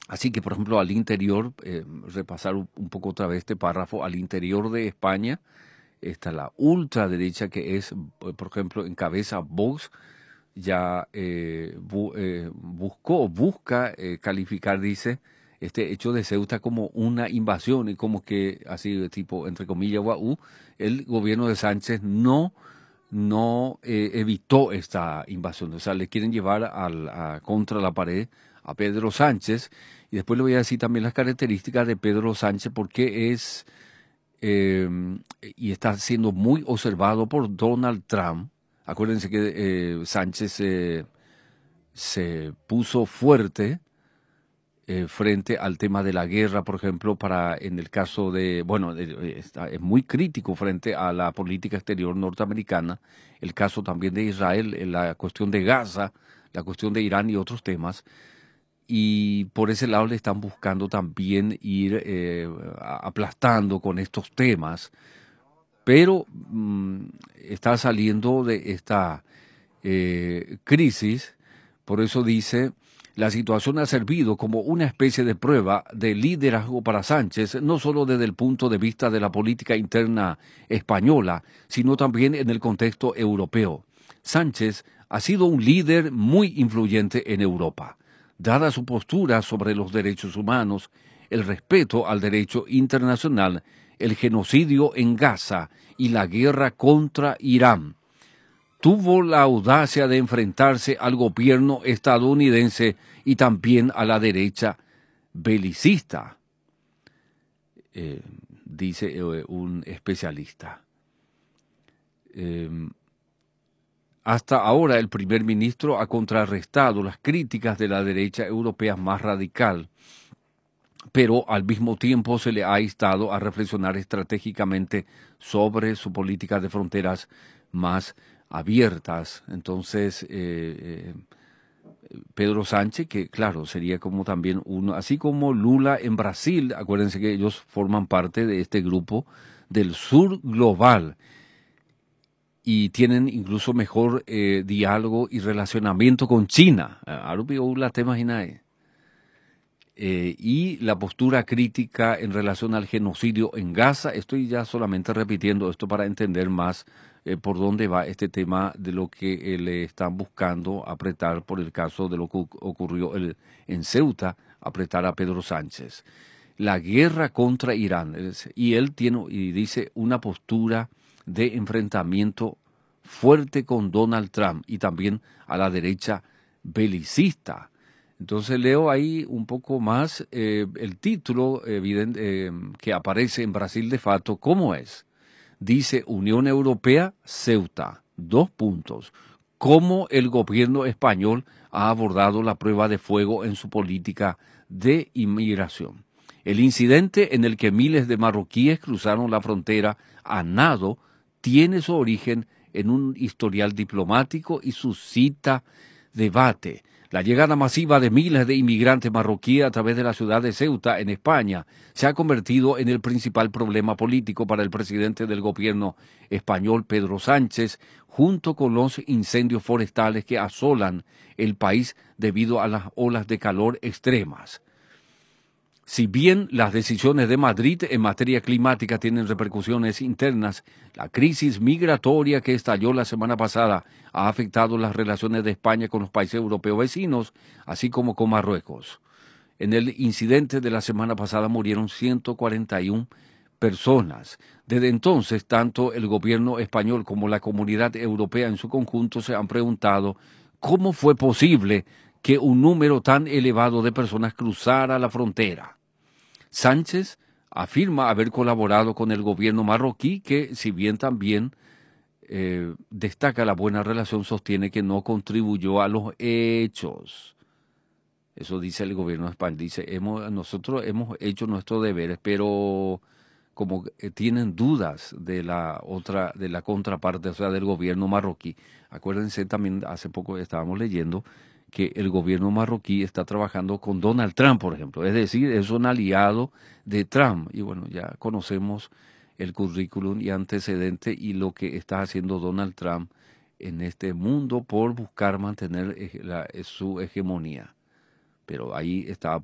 Así que, por ejemplo, al interior, repasar un poco otra vez este párrafo, al interior de España está la ultraderecha que es, por ejemplo, encabeza Vox, ya busca calificar, dice, este hecho de Ceuta como una invasión y como que, así de tipo, entre comillas, guau, el gobierno de Sánchez no evitó esta invasión. O sea, le quieren llevar contra la pared a Pedro Sánchez. Y después le voy a decir también las características de Pedro Sánchez, porque eh, y está siendo muy observado por Donald Trump. Acuérdense que Sánchez se puso fuerte frente al tema de la guerra, por ejemplo, en el caso de, bueno, es muy crítico frente a la política exterior norteamericana, el caso también de Israel, la cuestión de Gaza, la cuestión de Irán y otros temas. Y por ese lado le están buscando también ir aplastando con estos temas, pero está saliendo de esta crisis. Por eso dice, la situación ha servido como una especie de prueba de liderazgo para Sánchez, no solo desde el punto de vista de la política interna española, sino también en el contexto europeo. Sánchez ha sido un líder muy influyente en Europa, dada su postura sobre los derechos humanos, el respeto al derecho internacional, el genocidio en Gaza y la guerra contra Irán. Tuvo la audacia de enfrentarse al gobierno estadounidense y también a la derecha belicista, eh, dice un especialista. Eh, Hasta ahora el primer ministro ha contrarrestado las críticas de la derecha europea más radical, pero al mismo tiempo se le ha instado a reflexionar estratégicamente sobre su política de fronteras más abiertas. Entonces, Pedro Sánchez, que claro, sería como también uno, así como Lula en Brasil, acuérdense que ellos forman parte de este grupo del sur global y tienen incluso mejor diálogo y relacionamiento con China. Ahora te imaginas. Y la postura crítica en relación al genocidio en Gaza. Estoy ya solamente repitiendo esto para entender más por dónde va este tema de lo que le están buscando apretar por el caso de lo que ocurrió en Ceuta, apretar a Pedro Sánchez. La guerra contra Irán, y él tiene, y dice, una postura de enfrentamiento fuerte con Donald Trump y también a la derecha belicista. Entonces leo ahí un poco más el título que aparece en Brasil de Fato, ¿cómo es? Dice Unión Europea, Ceuta, dos puntos. ¿Cómo el gobierno español ha abordado la prueba de fuego en su política de inmigración? El incidente en el que miles de marroquíes cruzaron la frontera a nado tiene su origen en un historial diplomático y suscita debate. La llegada masiva de miles de inmigrantes marroquíes a través de la ciudad de Ceuta, en España, se ha convertido en el principal problema político para el presidente del gobierno español, Pedro Sánchez, junto con los incendios forestales que asolan el país debido a las olas de calor extremas. Si bien las decisiones de Madrid en materia climática tienen repercusiones internas, la crisis migratoria que estalló la semana pasada ha afectado las relaciones de España con los países europeos vecinos, así como con Marruecos. En el incidente de la semana pasada murieron 141 personas. Desde entonces, tanto el gobierno español como la comunidad europea en su conjunto se han preguntado cómo fue posible que un número tan elevado de personas cruzara la frontera. Sánchez afirma haber colaborado con el gobierno marroquí, que si bien también destaca la buena relación, sostiene que no contribuyó a los hechos. Eso dice el gobierno español. Dice, nosotros hemos hecho nuestros deberes, pero como tienen dudas de de la contraparte, o sea, del gobierno marroquí. Acuérdense también, hace poco estábamos leyendo que el gobierno marroquí está trabajando con Donald Trump, por ejemplo. Es decir, es un aliado de Trump. Y bueno, ya conocemos el currículum y antecedente y lo que está haciendo Donald Trump en este mundo por buscar mantener su hegemonía. Pero ahí está